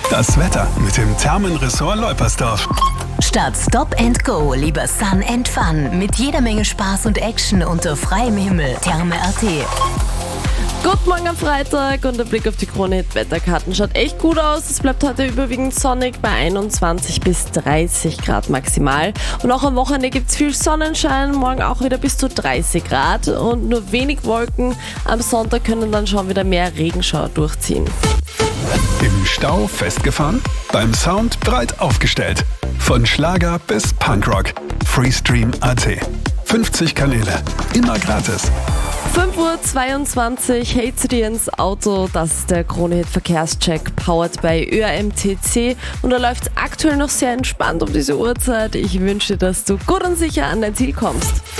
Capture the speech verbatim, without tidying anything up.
Das Wetter mit dem Thermenressort Leupersdorf. Statt Stop and Go lieber Sun and Fun mit jeder Menge Spaß und Action unter freiem Himmel. Therme punkt at. Guten Morgen am Freitag und der Blick auf die Krone-Wetterkarten schaut echt gut aus. Es bleibt heute überwiegend sonnig bei einundzwanzig bis dreißig Grad maximal. Und auch am Wochenende gibt es viel Sonnenschein, morgen auch wieder bis zu dreißig Grad und nur wenig Wolken. Am Sonntag können dann schon wieder mehr Regenschauer durchziehen. Im Stau festgefahren? Beim Sound breit aufgestellt. Von Schlager bis Punkrock. Freestream punkt at. fünfzig Kanäle. Immer gratis. fünf Uhr zweiundzwanzig, hey zu dir ins Auto, das ist der Krone-Verkehrscheck, powered by Ö R M T C und da läuft es aktuell noch sehr entspannt um diese Uhrzeit. Ich wünsche dir, dass du gut und sicher an dein Ziel kommst.